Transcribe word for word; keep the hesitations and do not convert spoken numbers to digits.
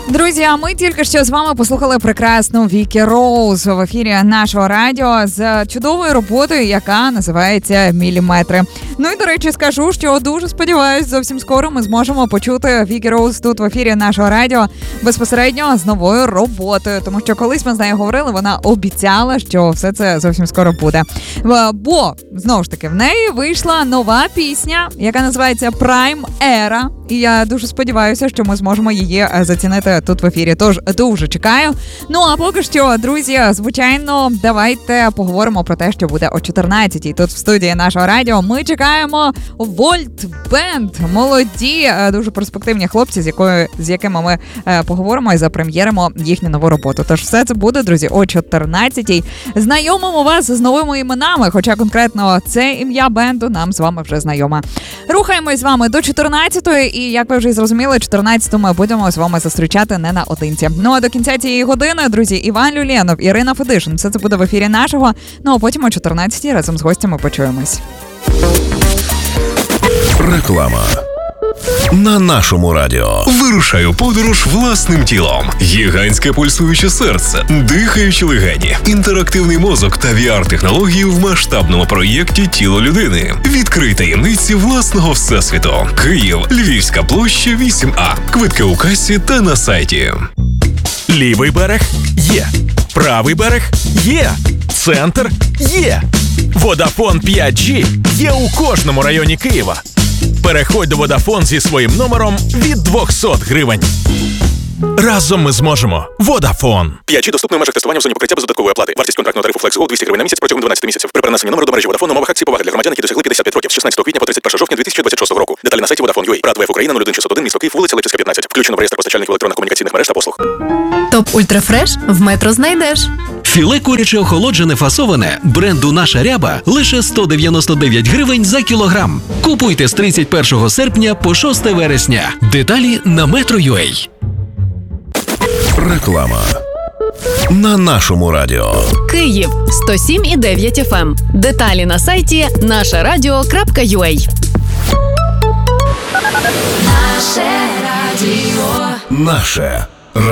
Друзі, а ми тільки що з вами послухали прекрасну Вікі Роуз в ефірі нашого радіо з чудовою роботою, яка називається «Міліметри». Ну і, до речі, скажу, що дуже сподіваюся, зовсім скоро ми зможемо почути Вікі Роуз тут в ефірі нашого радіо безпосередньо з новою роботою. Тому що колись ми з нею говорили, вона обіцяла, що все це зовсім скоро буде. Бо, знову ж таки, в неї вийшла нова пісня, яка називається «Prime Era». І я дуже сподіваюся, що ми зможемо її зацінити тут в ефірі. Тож дуже чекаю. Ну а поки що, друзі, звичайно, давайте поговоримо про те, що буде о чотирнадцятій. Тут в студії нашого радіо ми чекаємо Вольт Бенд. Молоді, дуже перспективні хлопці, з якою з якими ми е, поговоримо і запрем'єримо їхню нову роботу. Тож все це буде, друзі, о чотирнадцятій. Знайомимо вас з новими іменами, хоча конкретно це ім'я бенду нам з вами вже знайоме. Рухаємось з вами до чотирнадцятої. І, як ви вже зрозуміли, чотирнадцяту ми будемо з вами зустрічати не наодинці. Ну, а до кінця цієї години, друзі, Іван Люленов, Ірина Федишин. Все це буде в ефірі нашого. Ну, а потім о чотирнадцятій разом з гостями почуємось. Реклама. На нашому радіо. Вирушай у подорож власним тілом. Гігантське пульсуюче серце, дихаючі легені, інтерактивний мозок та ві ар-технології в масштабному проєкті «Тіло людини». Відкрий таємниці власного всесвіту. Київ, Львівська площа, вісім А. Квитки у касі та на сайті. Лівий берег є. Правий берег є. Центр є. Водафон п'ять джі є у кожному районі Києва. Переходь до Водафон зі своїм номером від двісті гривень. Разом ми зможемо. Водафон. п'ять джі доступний в межах тестування в зоні покриття без додаткової оплати. Вартість контрактного тарифу Flex Go двісті гривень на місяць протягом дванадцяти місяців. При перенесенні номеру до мережі Водафон умовах акції поваги для громадян, які досягли п'ятдесят п'ять років з шістнадцятого квітня по тридцять першого жовтня дві тисячі двадцять шостого року. Деталі на сайті Vodafone.ua. Брат ВФ Україна нуль один шістсот один, місто Київ, вулиця Левчинська, п'ятнадцять. Включено в реєстр постачальників електронно-комунікаційних мереж та послуг. Топ Ультрафреш в Метро знайдеш. Філе куряче охолоджене фасоване бренду «Наша ряба» лише сто дев'яносто дев'ять гривень за кілограм. Купуйте з тридцять першого серпня по шосте вересня. Деталі на Metro.ua. Реклама. На нашому радіо. Київ сто сім і дев'ять еф ем. Деталі на сайті наша радіо крапка ю а. Наше